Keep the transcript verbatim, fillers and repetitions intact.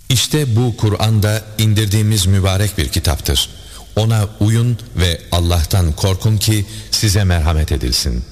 İşte bu Kur'an da indirdiğimiz mübarek bir kitaptır. Ona uyun ve Allah'tan korkun ki size merhamet edilsin.